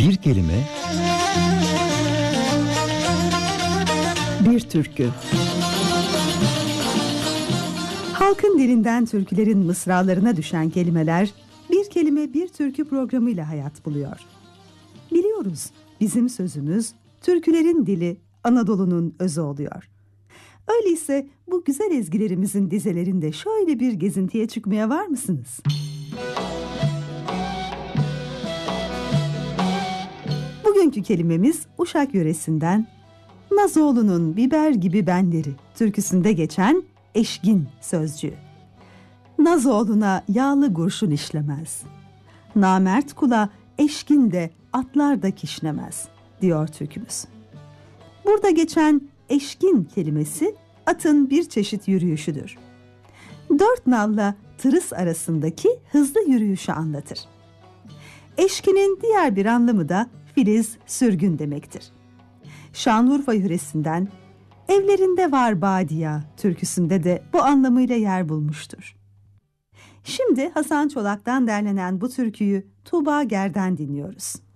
Bir kelime, bir türkü. Halkın dilinden türkülerin mısralarına düşen kelimeler, bir kelime bir türkü programıyla hayat buluyor. Biliyoruz, bizim sözümüz, türkülerin dili, Anadolu'nun özü oluyor. Öyleyse bu güzel ezgilerimizin dizelerinde şöyle bir gezintiye çıkmaya var mısınız? Bugünkü kelimemiz Uşak yöresinden Nazoğlu'nun biber gibi benleri türküsünde geçen eşgin sözcüğü. Nazoğlu'na yağlı kurşun işlemez. Namert kula eşkin de atlar da kişnemez diyor türkümüz. Burada geçen eşkin kelimesi atın bir çeşit yürüyüşüdür. Dört nalla tırıs arasındaki hızlı yürüyüşü anlatır. Eşkinin diğer bir anlamı da filiz, sürgün demektir. Şanlıurfa yöresinden evlerinde var badiya türküsünde de bu anlamıyla yer bulmuştur. Şimdi Hasan Çolak'tan derlenen bu türküyü Tuğba Ger'den dinliyoruz.